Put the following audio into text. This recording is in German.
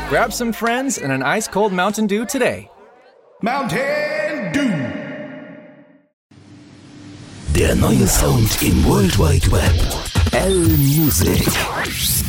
Grab some friends and an ice-cold Mountain Dew today. Mountain Dew. Der neue Sound im World Wide Web. L-Music.